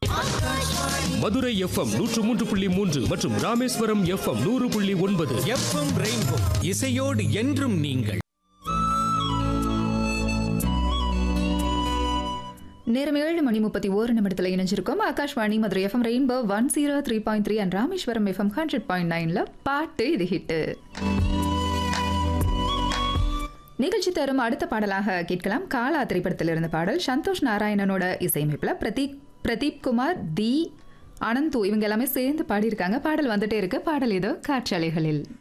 Madurai FM 103.3 மற்றும் Rameswaram FM 100.9. FM rainbow இசையோடு என்றும் நீங்கள். நேரம் 7:31 இணைஞ்சிருக்கோம். Akashvani Madurai FM rainbow 103.3 and Rameswaram FM 100.9ல பாட்டு இது ஹிட்டு நிகழ்ச்சி தரும் அடுத்த பாடலாக கேட்கலாம். காலா திரைப்படத்திலிருந்த பாடல். சந்தோஷ் நாராயணனோட இசையமைப்பில் பிரதீப் குமார், தி அனந்து இவங்க எல்லாமே சேர்ந்து பாடியிருக்காங்க. பாடல் வந்துட்டே இருக்கு. பாடல் ஏதோ காற்றாலைகளில்.